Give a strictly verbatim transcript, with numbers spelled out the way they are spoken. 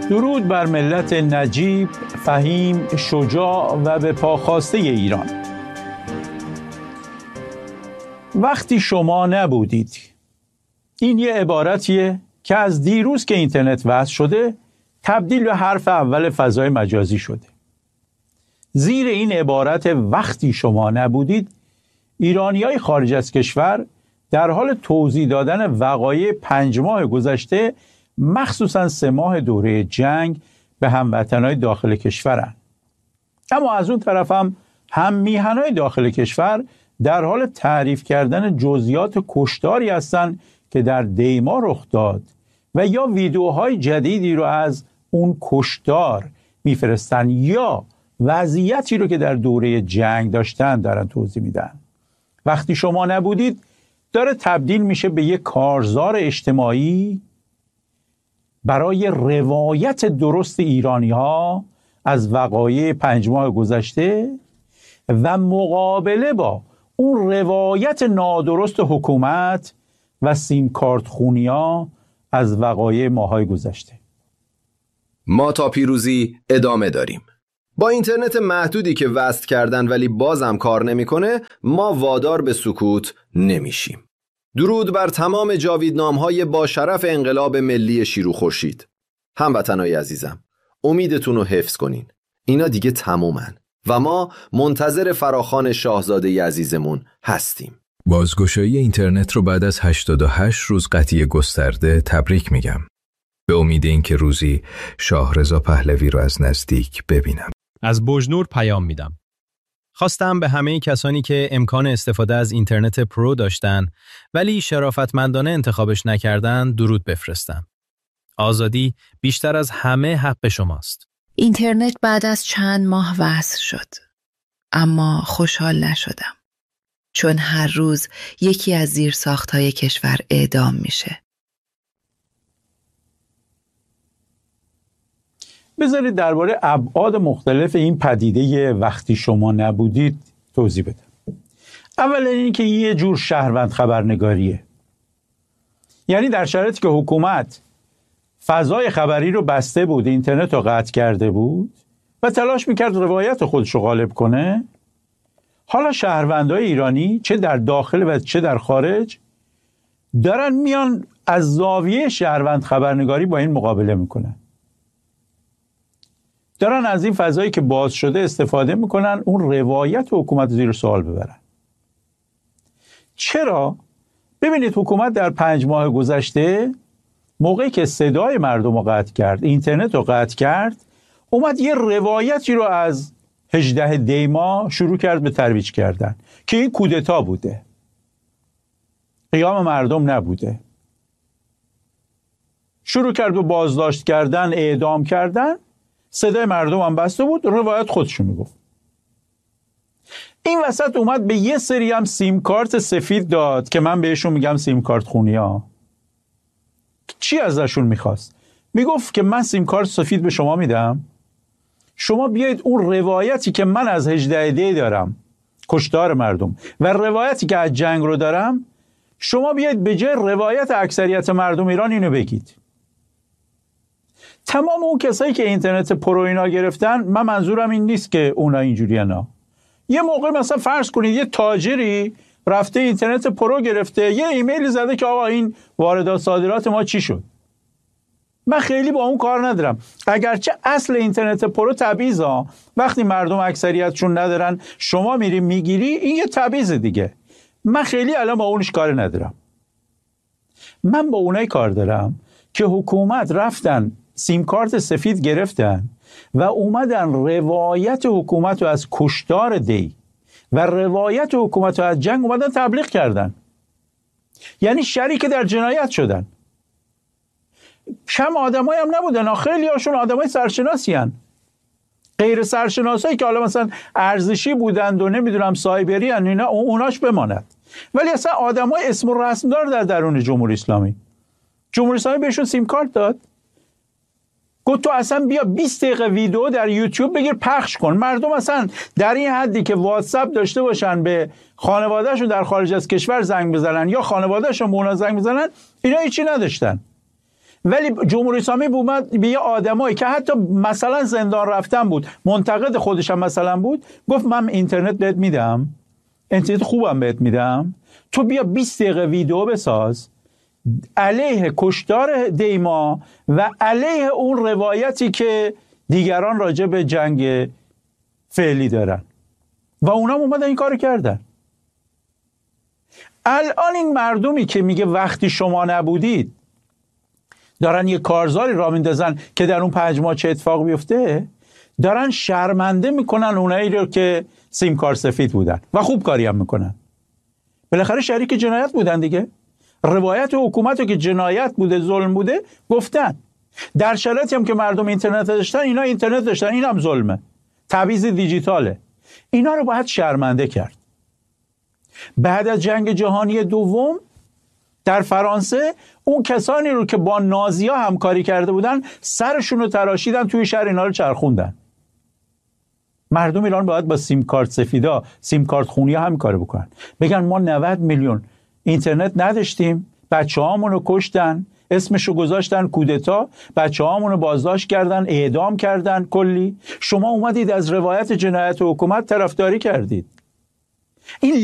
درود بر ملت نجیب، فهیم، شجاع و به پاخواسته ایران. وقتی شما نبودید، این یه عبارتیه که از دیروز که اینترنت وصل شده تبدیل به حرف اول فضای مجازی شده. زیر این عبارت وقتی شما نبودید، ایرانیای خارج از کشور در حال توضیح دادن وقایع پنج ماه گذشته، مخصوصاً سه ماه دوره جنگ، به هموطنهای داخل کشورن. اما از اون طرف هم هم میهنای داخل کشور در حال تعریف کردن جزئیات کشتاری هستند که در دیما رخ داد و یا ویدیوهای جدیدی رو از اون کشتار میفرستن یا وضعیتی رو که در دوره جنگ داشتن دارن توضیح میدن. وقتی شما نبودید داره تبدیل میشه به یک کارزار اجتماعی برای روایت درست ایرانی ها از وقایع پنج ماه گذشته و مقابله با اون روایت نادرست حکومت و سیم کارت خونیا از وقایع ماهای گذشته. ما تا پیروزی ادامه داریم. با اینترنت محدودی که وصل کردن ولی بازم کار نمیکنه، ما وادار به سکوت نمیشیم. درود بر تمام جاویدنام‌های با شرف انقلاب ملی شیرو خورشید. هموطنای عزیزم، امیدتون رو حفظ کنین. اینا دیگه تمومن و ما منتظر فراخوان شاهزاده عزیزمون هستیم. بازگشایی اینترنت رو بعد از هشتاد و هشت روز قطعی گسترده تبریک میگم. به امید این که روزی شاه رضا پهلوی رو از نزدیک ببینم. از بوجنور پیام میدم. خواستم به همه کسانی که امکان استفاده از اینترنت پرو داشتن ولی شرافتمندانه انتخابش نکردن درود بفرستم. آزادی بیشتر از همه حق شماست. اینترنت بعد از چند ماه وصل شد. اما خوشحال نشدم. چون هر روز یکی از زیرساخت‌های کشور اعدام میشه. بذارید درباره ابعاد مختلف این پدیده وقتی شما نبودید توضیح بدم. اولا این که یه جور شهروند خبرنگاریه. یعنی در شرایطی که حکومت فضای خبری رو بسته بود، اینترنت رو قطع کرده بود و تلاش میکرد روایت خودش رو غالب کنه، حالا شهروندای ایرانی چه در داخل و چه در خارج دارن میان از زاویه شهروند خبرنگاری با این مقابله میکنن. دارن از این فضایی که باز شده استفاده میکنن اون روایت حکومت زیر سوال ببرن. چرا؟ ببینید حکومت در پنج ماه گذشته موقعی که صدای مردم رو قطع کرد، اینترنت رو قطع کرد، اومد یه روایتی رو از هجده دی ماه شروع کرد به ترویج کردن که این کودتا بوده، قیام مردم نبوده. شروع کرد به بازداشت کردن، اعدام کردن، صدای مردم هم بسته بود، روایت خودشو میگفت. این وسط اومد به یه سری هم سیم کارت سفید داد که من بهشون میگم سیم کارت خونیا. چی ازشون میخواست؟ میگفت که من سیم کارت سفید به شما میدم، شما بیایید اون روایتی که من از هجده دی دارم، کشتار مردم، و روایتی که از جنگ رو دارم، شما بیایید به جای روایت اکثریت مردم ایران اینو بگید. تمام اون کسایی که اینترنت پرو اینا گرفتن، من منظورم این نیست که اونا اینجوری نه. یه موقع مثلا فرض کنید یه تاجری رفته اینترنت پرو گرفته، یه ایمیل زده که آقا این واردات صادرات ما چی شد. من خیلی با اون کار ندارم، اگرچه اصل اینترنت پرو تبعیضه. وقتی مردم اکثریتشون ندارن شما میری میگیری، این یه تبعیض دیگه. من خیلی الان با اونش کار ندارم. من با اونای کار دارم که حکومت رفتن سیم کارت سفید گرفتن و اومدن روایت حکومت رو از کشتار دی و روایت حکومت رو از جنگ اومدن تبلیغ کردن. یعنی شریک در جنایت شدن. کم آدمایی هم نبودن، خیلی هاشون آدمای سرشناسی هن. غیر سرشناسایی که حالا مثلا ارزشی بودند و نمیدونم سایبری هن، اینا اوناش بماند. ولی اصلا آدمای اسم و رسم دار در درون جمهوری اسلامی. جمهوری اسلامی بهشون سیم کارت داد، گفت تو اصلا بیا بیست دقیقه ویدیو در یوتیوب بگیر پخش کن. مردم اصلا در این حدی که واتساپ داشته باشن به خانوادهشون در خارج از کشور زنگ بزنن یا خانوادهشون به اونا زنگ بزنن، اینا هیچی نداشتن. ولی جمهوری اسلامی اومد به یه آدمایی که حتی مثلا زندان رفتن بود، منتقد خودش هم مثلا بود، گفت من اینترنت بهت میدم، اینترنت خوبم بهت میدم، تو بیا بیست دقیقه ویدیو بساز علیه کشتار دیما و علیه اون روایتی که دیگران راجع به جنگ فعلی دارن و اونا اومدن این کارو کردن. الان این مردمی که میگه وقتی شما نبودید دارن یه کارزاری را میندازن که در اون پنج ماه چه اتفاق بیفته، دارن شرمنده میکنن اونایی رو که سیم کار سفید بودن و خوب کاری هم میکنن. بالاخره شریک جنایت بودن دیگه. روایت حکومت رو که جنایت بوده، ظلم بوده گفتن. در شرایطی هم که مردم اینترنت داشتن، اینا اینترنت داشتن، این هم ظلمه، تبعیض دیجیتاله. اینا رو باید شرمنده کرد. بعد از جنگ جهانی دوم در فرانسه اون کسانی رو که با نازی‌ها همکاری کرده بودن سرشون رو تراشیدن، توی شهر اینا رو چرخوندن. مردم ایران باید با سیم کارت سفیدا، سیم کارت خونی همکاری بکنن، بگن ما نود میلیون اینترنت نداشتیم، بچه‌هامون رو کشتن، اسمشو گذاشتن کودتا، بچه‌هامون رو بازداشت کردن، اعدام کردن کلی. شما اومدید از روایت جنایت حکومت طرفداری کردید. این